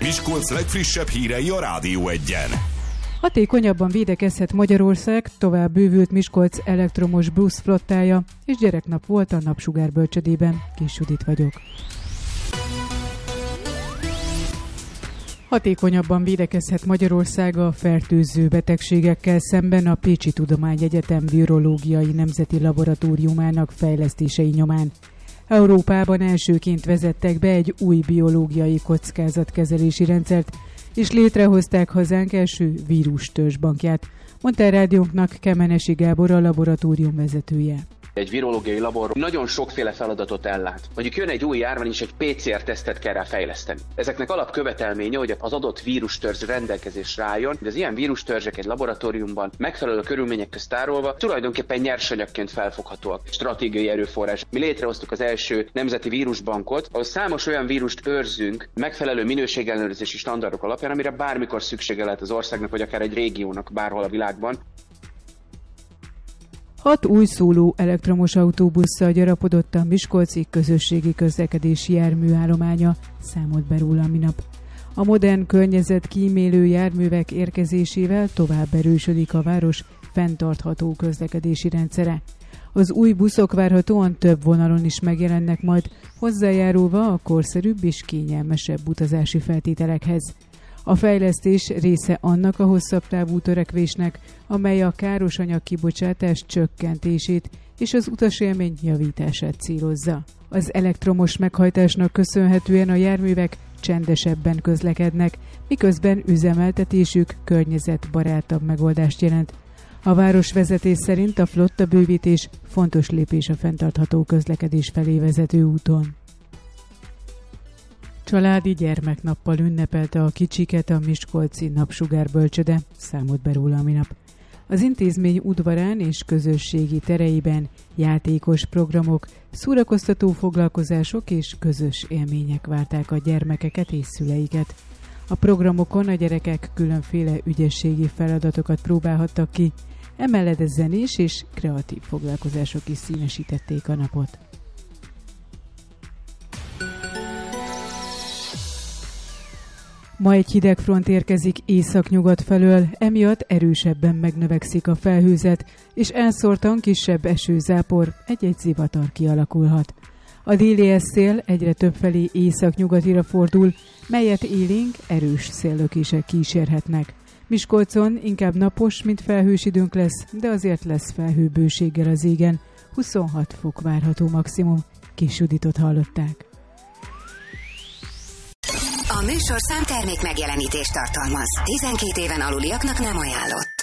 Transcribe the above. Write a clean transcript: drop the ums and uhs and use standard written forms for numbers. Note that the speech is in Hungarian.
Miskolc legfrissebb hírei a Rádió Egyen. Hatékonyabban védekezhet Magyarország, tovább bővült Miskolc elektromos buszflottája, és gyereknap volt a Napsugár bölcsödében. Kis Judit vagyok. Hatékonyabban védekezhet Magyarország a fertőző betegségekkel szemben a Pécsi Tudományegyetem Virológiai Nemzeti Laboratóriumának fejlesztései nyomán. Európában elsőként vezettek be egy új biológiai kockázatkezelési rendszert, és létrehozták hazánk első vírustörzsbankját, mondta a rádiónknak Kemenesi Gábor, a laboratórium vezetője. Egy virológiai labor nagyon sokféle feladatot ellát. Mondjuk jön egy új járvány, és egy PCR-tesztet kell rá fejleszteni. Ezeknek alapkövetelménye, hogy az adott vírustörzs rendelkezésre álljon, de az ilyen vírustörzsek egy laboratóriumban megfelelő körülmények közt tárolva tulajdonképpen nyersanyagként felfoghatóak. Stratégiai erőforrás. Mi létrehoztuk az első nemzeti vírusbankot, ahol számos olyan vírust őrzünk megfelelő minőségellenőrzési standardok alapján, amire bármikor szüksége lehet az országnak, vagy akár egy régiónak bárhol a világban. 6 új szóló elektromos autóbusszal gyarapodott a miskolci közösségi közlekedési járműállománya, számolt be róla minap. A modern környezetkímélő járművek érkezésével tovább erősödik a város fenntartható közlekedési rendszere. Az új buszok várhatóan több vonalon is megjelennek majd, hozzájárulva a korszerűbb és kényelmesebb utazási feltételekhez. A fejlesztés része annak a hosszabb távú törekvésnek, amely a káros anyag kibocsátás csökkentését és az utasélmény javítását célozza. Az elektromos meghajtásnak köszönhetően a járművek csendesebben közlekednek, miközben üzemeltetésük környezetbarátabb megoldást jelent. A városvezetés szerint a flotta bővítés fontos lépés a fenntartható közlekedés felé vezető úton. Családi gyermeknappal ünnepelte a kicsiket a miskolci Napsugár bölcsöde, számolt be róla minap. Az intézmény udvarán és közösségi tereiben játékos programok, szórakoztató foglalkozások és közös élmények várták a gyermekeket és szüleiket. A programokon a gyerekek különféle ügyességi feladatokat próbálhattak ki, emellett zenés és kreatív foglalkozások is színesítették a napot. Ma egy hideg front érkezik északnyugat felől, emiatt erősebben megnövekszik a felhőzet, és elszórtan kisebb esőzápor, egy-egy zivatar kialakulhat. A déli szél egyre többfelé északnyugatira fordul, melyet élénk, erős széllökések kísérhetnek. Miskolcon inkább napos, mint felhős időnk lesz, de azért lesz felhőbőséggel az égen. 26 fok várható maximum. Kis Juditot hallották. A műsorszám termék megjelenítést tartalmaz. 12 éven aluliaknak nem ajánlott.